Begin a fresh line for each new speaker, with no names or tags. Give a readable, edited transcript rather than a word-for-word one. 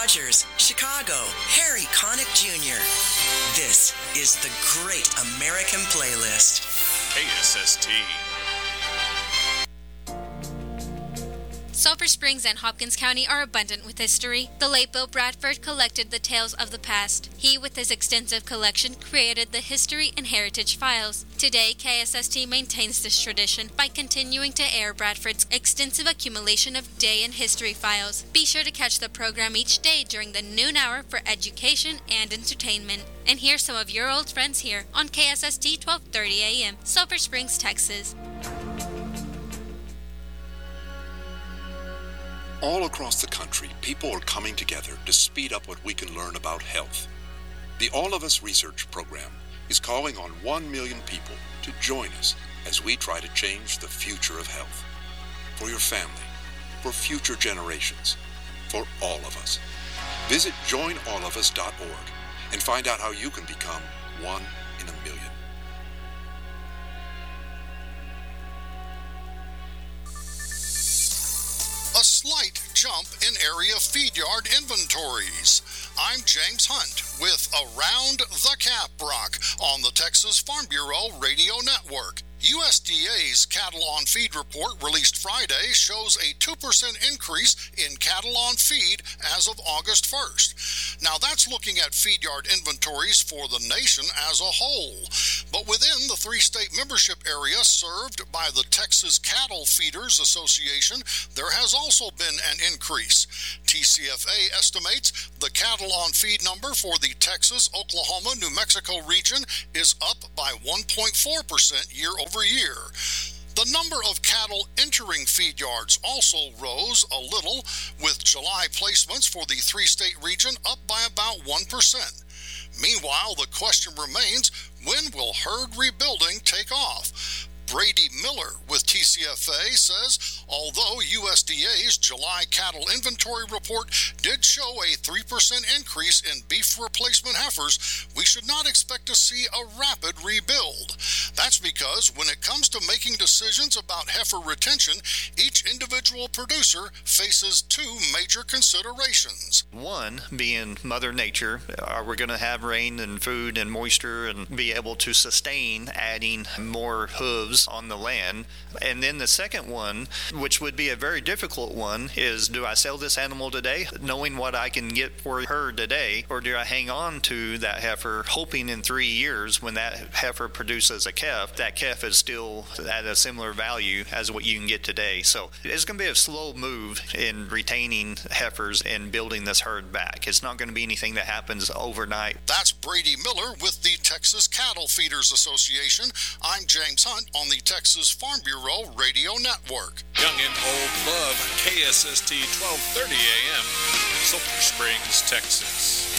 Rogers, Chicago, Harry Connick Jr. This is the Great American Playlist.
KSST.
Sulphur Springs and Hopkins County are abundant with history. The late Bill Bradford collected the tales of the past. He, with his extensive collection, created the History and Heritage Files. Today, KSST maintains this tradition by continuing to air Bradford's extensive accumulation of day in history files. Be sure to catch the program each day during the noon hour for education and entertainment. And hear some of your old friends here on KSST 1230 AM, Sulphur Springs, Texas.
All across the country, people are coming together to speed up what we can learn about health. The All of Us Research Program is calling on 1 million people to join us as we try to change the future of health. For your family, for future generations, for all of us. Visit joinallofus.org and find out how you can become one in a million.
A slight jump in area feed yard inventories. I'm James Hunt with Around the Caprock on the Texas Farm Bureau Radio Network. USDA's Cattle on Feed report released Friday shows a 2% increase in cattle on feed as of August 1st. Now that's looking at feed yard inventories for the nation as a whole. But within the three-state membership area served by the Texas Cattle Feeders Association, there has also been an increase. TCFA estimates the cattle on feed number for the Texas, Oklahoma, New Mexico region is up by 1.4% year over year. The number of cattle entering feed yards also rose a little, with July placements for the three-state region up by about 1%. Meanwhile, the question remains, when will herd rebuilding take off? Brady Miller with TCFA says, although USDA's July cattle inventory report did show a 3% increase in beef replacement heifers, we should not expect to see a rapid rebuild. That's because when it comes to making decisions about heifer retention, each individual producer faces two major considerations.
One being Mother Nature. Are we going to have rain and food and moisture and be able to sustain adding more hooves on the land? And then the second one, which would be a very difficult one, is do I sell this animal today knowing what I can get for her today, or do I hang on to that heifer hoping in 3 years when that heifer produces a calf, that calf is still at a similar value as what you can get today? So it's going to be a slow move in retaining heifers and building this herd back. It's not going to be anything that happens overnight.
That's Brady Miller with the Texas Cattle Feeders Association. I'm James Hunt on the Texas Farm Bureau Radio Network.
Young and old love KSST 1230 AM, Sulphur Springs, Texas.